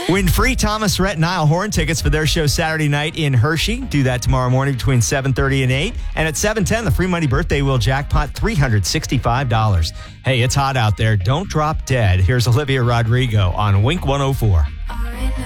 Win free Thomas Rhett Niall Horan tickets for their show Saturday night in Hershey. Do that tomorrow morning between 7:30 and 8. And at 7:10, the free money birthday wheel jackpot, $365. Hey, it's hot out there. Don't drop dead. Here's Olivia Rodrigo on Wink 104.